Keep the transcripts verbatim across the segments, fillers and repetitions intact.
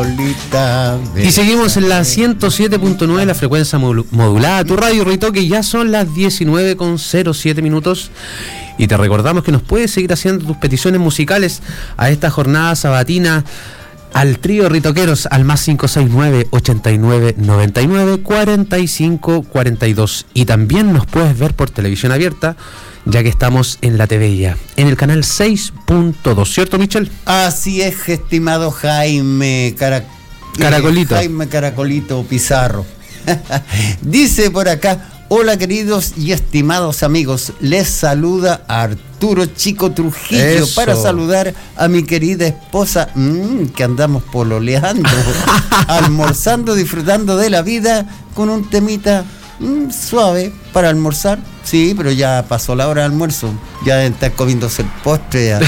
Lolita. Y seguimos en la ciento siete punto nueve, la frecuencia modulada. Tu radio Ritoque, ya son las diecinueve con cero siete minutos. Y te recordamos que nos puedes seguir haciendo tus peticiones musicales a esta jornada sabatina al trío Ritoqueros al más cinco seis nueve, ochenta y nueve, noventa y nueve, cuarenta y cinco, cuarenta y dos. Y también nos puedes ver por televisión abierta, ya que estamos en la T V ya, en el canal seis punto dos, ¿cierto, Michel? Así es, estimado Jaime Cara... Caracolito. Jaime Caracolito Pizarro. Dice por acá: hola queridos y estimados amigos, les saluda Arturo Chico Trujillo. Eso. Para saludar a mi querida esposa, mmm, que andamos pololeando, almorzando, disfrutando de la vida con un temita mmm, suave para almorzar. Sí, pero ya pasó la hora de almuerzo, ya está comiéndose el postre ya.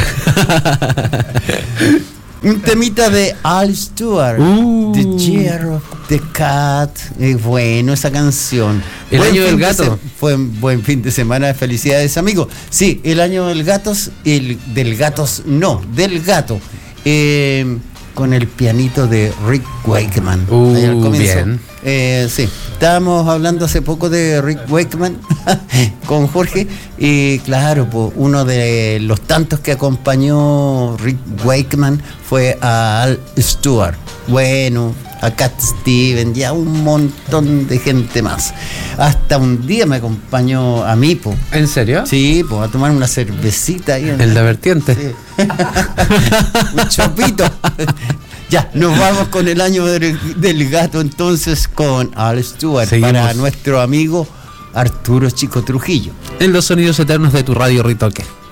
Un temita de Al Stewart, uh. The Year of the Cat. Es bueno esa canción. El buen año del gato. Se- fue un buen fin de semana. Felicidades, amigo. Sí, el año del gatos, el del gatos no, del gato. Eh, con el pianito de Rick Wakeman. Uh, ahí al comienzo. Bien. Eh, sí, estábamos hablando hace poco de Rick Wakeman con Jorge, y claro, pues, uno de los tantos que acompañó Rick Wakeman fue a Al Stewart, bueno, a Cat Stevens y a un montón de gente más. Hasta un día me acompañó a mí, pues. ¿En serio? Sí, pues, a tomar una cervecita ahí en, en la vertiente. Sí. Un chopito. Ya, nos vamos con el año del, del gato entonces con Al Stewart. Seguimos. Para nuestro amigo Arturo Chico Trujillo. En los sonidos eternos de tu radio Ritoque.